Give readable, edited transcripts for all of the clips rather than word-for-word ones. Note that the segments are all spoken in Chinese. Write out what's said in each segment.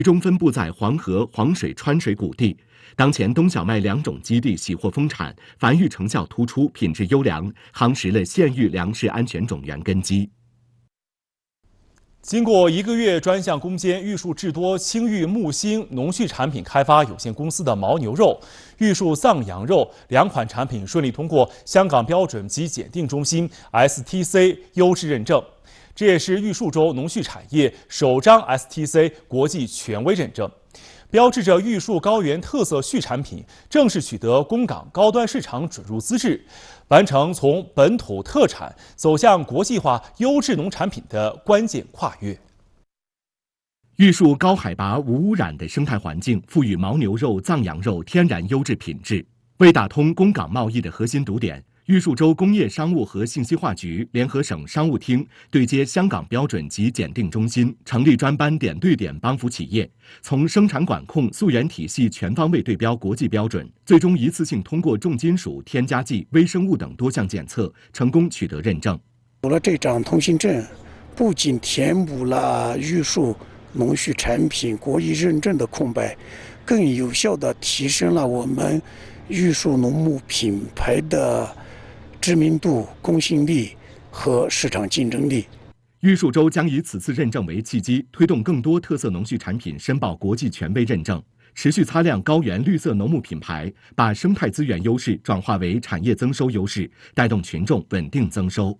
集中分布在黄河、黄水川水谷地。当前冬小麦2种基地喜获丰产，繁育成效突出，品质优良，夯实了县域粮食安全种源根基。 经过1个月专项攻坚，玉树智多青玉木星农畜产品开发有限公司的牦牛肉、玉树藏羊肉2款产品顺利通过香港标准及检定中心 STC 优质认证，这也是玉树州农畜产业首张 STC 国际权威认证，标志着玉树高原特色畜产品正式取得供港高端市场准入资质，完成从本土特产走向国际化优质农产品的关键跨越。 玉树高海拔无污染的生态环境，赋予牦牛肉、藏羊肉天然优质品质。为打通供港贸易的核心堵点，玉树州工业商务和信息化局联合省商务厅对接香港标准及检定中心，成立专班点对点帮扶企业，从生产管控、溯源体系全方位对标国际标准，最终一次性通过重金属、添加剂、微生物等多项检测，成功取得认证。 有了这张通行证，不仅填补了玉树农畜产品国际认证的空白，更有效地提升了我们玉树农牧品牌的知名度、公信力和市场竞争力。 玉树州将以此次认证为契机，推动更多特色农畜产品申报国际权威认证，持续擦亮高原绿色农牧品牌，把生态资源优势转化为产业增收优势，带动群众稳定增收。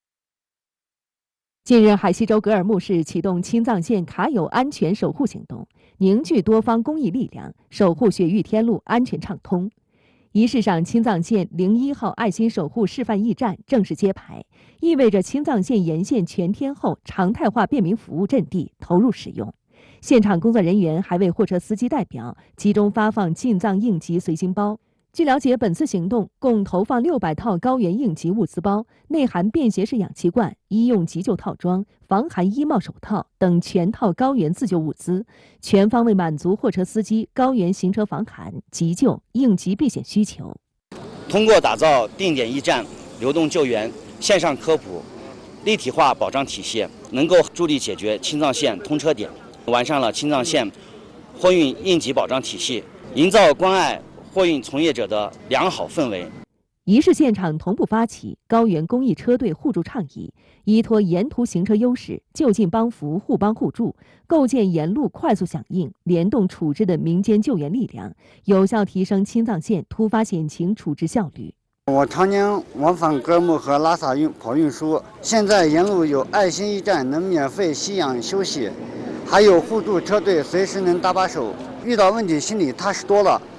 近日，海西州格尔木市启动青藏线卡友安全守护行动，凝聚多方公益力量，守护雪域天路安全畅通。仪式上，青藏线01号爱心守护示范驿站正式揭牌，意味着青藏线沿线全天候常态化便民服务阵地投入使用。现场工作人员还为货车司机代表集中发放进藏应急随行包。据了解，本次行动共投放600套高原应急物资包，内含便携式氧气罐、医用急救套装、防寒衣帽手套等全套高原自救物资，全方位满足货车司机高原行车防寒、急救、应急避险需求。 通过打造定点驿站、流动救援、线上科普、立体化保障体系，能够助力解决青藏线通车点，完善了青藏线货运应急保障体系，营造关爱货运从业者的良好氛围。 仪式现场同步发起高原公益车队互助倡议，依托沿途行车优势，就近帮扶、互帮互助，构建沿路快速响应、联动处置的民间救援力量，有效提升青藏线突发险情处置效率。 我常年往返格尔木和拉萨跑运输，现在沿路有爱心驿站能免费吸氧休息，还有互助车队随时能搭把手，遇到问题心里踏实多了。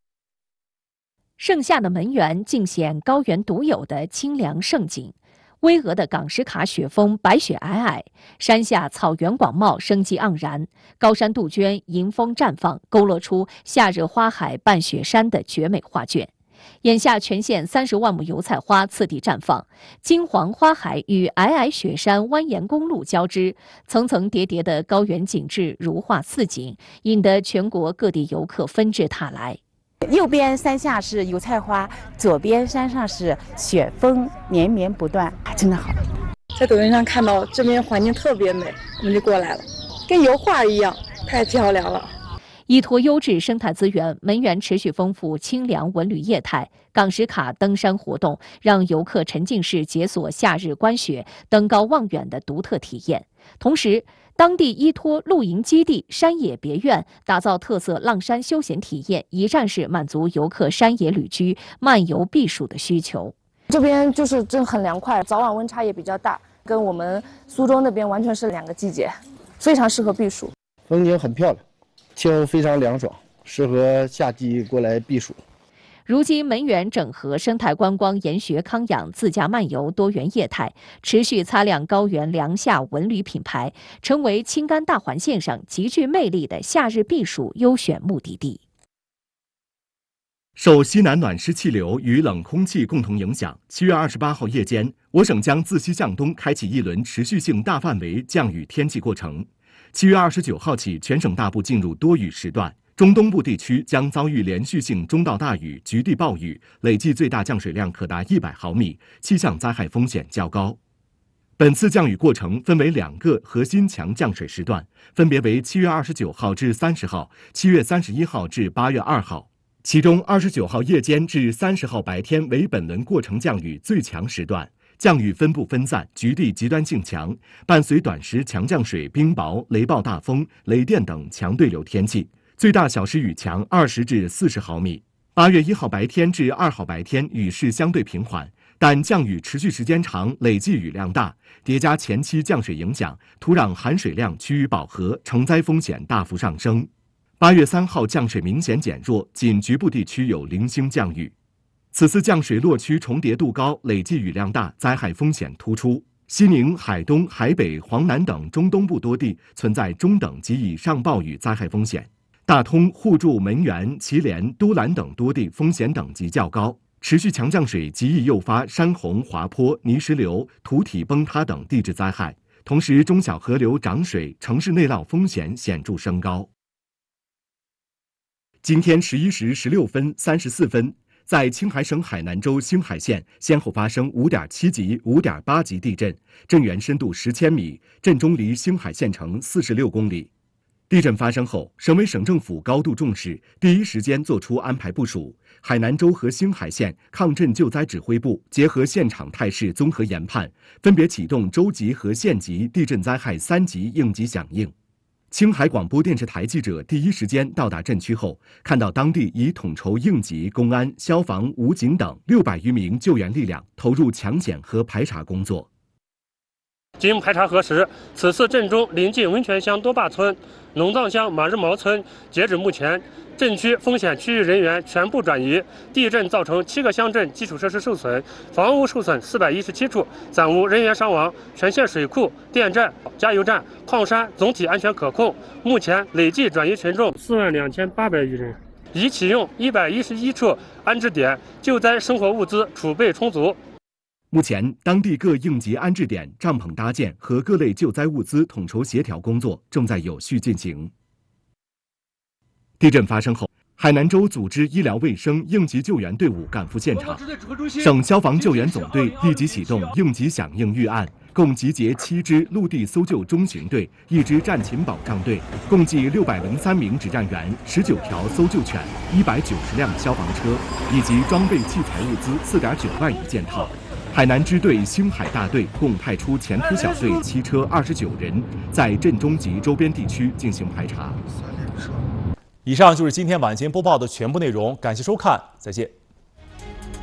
盛夏的门源尽显高原独有的清凉胜景，巍峨的岗什卡雪峰白雪皑皑，山下草原广袤生机盎然，高山杜鹃迎风绽放，勾勒出夏日花海伴雪山的绝美画卷。眼下全县30万亩油菜花次第绽放，金黄花海与皑皑雪山蜿蜒公路交织，层层叠叠的高原景致如画似景，引得全国各地游客纷至沓来。 右边山下是油菜花，左边山上是雪峰，连绵不断，真的好。 在抖音上看到这边环境特别美，我们就过来了，跟油画一样，太漂亮了。 依托优质生态资源，门源持续丰富清凉文旅业态，岗什卡登山活动让游客沉浸式解锁夏日观雪、登高望远的独特体验。同时，当地依托露营基地、山野别院，打造特色浪山休闲体验，一站式满足游客山野旅居、漫游避暑的需求。 这边就是真很凉快，早晚温差也比较大，跟我们苏州那边完全是2个季节，非常适合避暑。 风景很漂亮，气候非常凉爽，适合夏季过来避暑。 如今，门源整合生态观光、研学康养、自驾漫游多元业态，持续擦亮高原凉夏文旅品牌，成为青甘大环线上极具魅力的夏日避暑优选目的地。 受西南暖湿气流与冷空气共同影响，7月28号夜间，我省将自西向东开启一轮持续性大范围降雨天气过程。7月29号起，全省大部进入多雨时段。中东部地区将遭遇连续性中到大雨、局地暴雨，累计最大降水量可达100毫米，气象灾害风险较高。 本次降雨过程分为2个核心强降水时段，分别为7月29号至30号、7月31号至8月2号。其中29号夜间至30号白天为本轮过程降雨最强时段，降雨分布分散，局地极端性强，伴随短时强降水、冰雹、雷暴大风、雷电等强对流天气，最大小时雨强20至40毫米。8月1号白天至2号白天雨势相对平缓，但降雨持续时间长，累计雨量大，叠加前期降水影响，土壤含水量趋于饱和，成灾风险大幅上升。8月3号降水明显减弱，仅局部地区有零星降雨。此次降水落区重叠度高，累计雨量大，灾害风险突出。西宁、海东、海北、黄南等中东部多地存在中等及以上暴雨灾害风险。大通、互助、门源、祁连、都兰等多地风险等级较高。持续强降水极易诱发山洪、滑坡、泥石流、土体崩塌等地质灾害，同时中小河流涨水、城市内涝风险显著升高。今天11时16分34分，在青海省海南州兴海县先后发生5.7级、5.8级地震，震源深度10千米，震中离兴海县城46公里。地震发生后，省委省政府高度重视，第一时间作出安排部署。海南州和兴海县抗震救灾指挥部结合现场态势综合研判，分别启动州级和县级地震灾害3级应急响应。青海广播电视台记者第一时间到达震区后，看到当地已统筹应急、公安、消防、武警等600余名救援力量投入抢险和排查工作。 经排查核实，此次震中临近温泉乡多坝村、龙藏乡马日毛村，截止目前，震区风险区域人员全部转移。地震造成7个乡镇基础设施受损，房屋受损417处，暂无人员伤亡。全县水库、电站、加油站、矿山总体安全可控。目前累计转移群众42800余人，已启用111处安置点，救灾生活物资储备充足。 目前，当地各应急安置点帐篷搭建和各类救灾物资统筹协调工作正在有序进行。地震发生后，海南州组织医疗卫生应急救援队伍赶赴现场，省消防救援总队立即启动应急响应预案，共集结7支陆地搜救中型队、1支战勤保障队，共计603名指战员、19条搜救犬、190辆消防车，以及装备器材物资4.9万余件套。海南支队兴海大队共派出前突小队7车29人，在震中及周边地区进行排查。 以上就是今天晚间播报的全部内容，感谢收看，再见。